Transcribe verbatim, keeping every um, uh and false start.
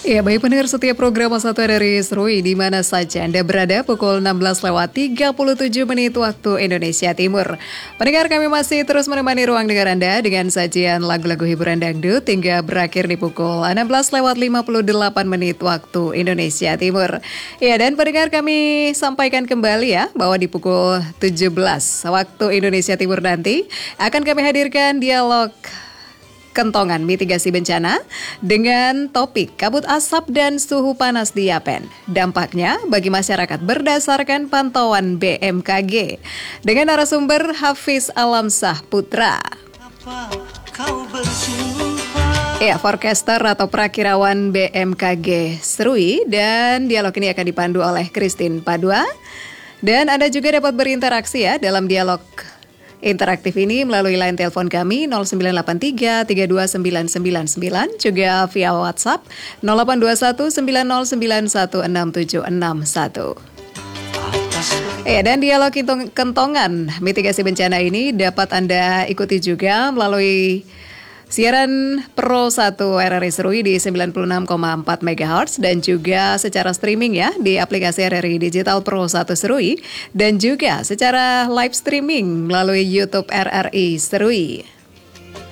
Ya, baik pendengar setiap program satu R R I Serui di mana saja Anda berada pukul enam belas lewat tiga puluh tujuh menit waktu Indonesia Timur. Pendengar, kami masih terus menemani ruang dengar Anda dengan sajian lagu-lagu hiburan dangdut hingga berakhir di pukul enam belas lewat lima puluh delapan menit waktu Indonesia Timur. Ya, dan pendengar, kami sampaikan kembali ya bahwa di pukul tujuh belas waktu Indonesia Timur nanti akan kami hadirkan dialog Kentongan mitigasi bencana dengan topik kabut asap dan suhu panas di Yapen. Dampaknya bagi masyarakat berdasarkan pantauan B M K G. Dengan narasumber Hafiz Alamsah Putra. Ya, forecaster atau prakirawan B M K G Serui, dan dialog ini akan dipandu oleh Christine Padua. Dan Anda juga dapat berinteraksi ya dalam dialog interaktif ini melalui line telepon kami nol sembilan delapan tiga tiga dua sembilan sembilan sembilan, juga via WhatsApp nol delapan dua satu sembilan nol sembilan satu enam tujuh enam satu. Ya, dan dialog kentongan mitigasi bencana ini dapat Anda ikuti juga melalui siaran Pro satu R R I Serui di sembilan puluh enam koma empat megahertz dan juga secara streaming ya di aplikasi R R I Digital Pro satu Serui dan juga secara live streaming melalui YouTube R R I Serui.